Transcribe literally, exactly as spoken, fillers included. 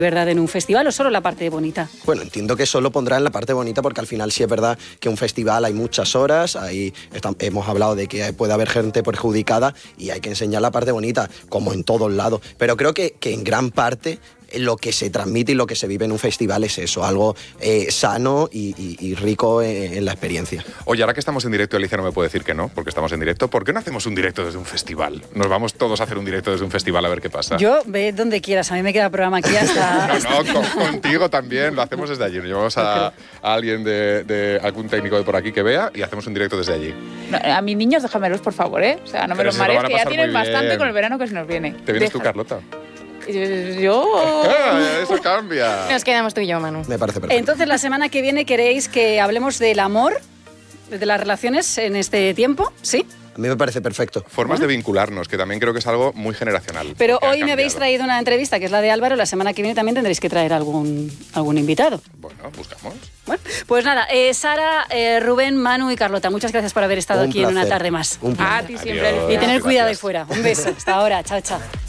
¿verdad? En un festival o solo la parte bonita? Bueno, entiendo que solo pondrá en la parte bonita porque al final sí es verdad que un festival hay muchas horas, ahí está, hemos hablado de que puede haber gente perjudicada y hay que enseñar la parte bonita, como en todos lados. Pero creo que, que en gran parte lo que se transmite y lo que se vive en un festival es eso, algo eh, sano y, y, y rico en, en la experiencia. Oye, ahora que estamos en directo, Alicia no me puede decir que no, porque estamos en directo. ¿Por qué no hacemos un directo desde un festival? Nos vamos todos a hacer un directo desde un festival a ver qué pasa. Yo, ve donde quieras, a mí me queda programa aquí hasta... No, no, con, contigo también, lo hacemos desde allí. Nos llevamos a, a alguien de, de algún técnico de por aquí que vea y hacemos un directo desde allí. No, a mis niños déjamelos, por favor, ¿eh? O sea, no me Pero los si se lo marees, van a que ya pasar tienen muy bastante bien. con el verano que se nos viene. ¿Te vienes tú, Déjalo. Carlota? Yo... Eso cambia. Nos quedamos tú y yo, Manu. Me parece perfecto. Entonces, la semana que viene queréis que hablemos del amor, de las relaciones en este tiempo, ¿sí? A mí me parece perfecto. Formas de vincularnos, que también creo que es algo muy generacional. Pero que ha hoy me habéis cambiado. traído una entrevista, que es la de Álvaro. La semana que viene también tendréis que traer algún, algún invitado. Bueno, buscamos. Bueno, pues nada, eh, Sara, eh, Rubén, Manu y Carlota, muchas gracias por haber estado Un aquí en una placer. tarde más. Un placer. A ti siempre, Adiós. Y tener cuidado ahí Gracias. fuera. Un beso. Hasta ahora. Chao, chao.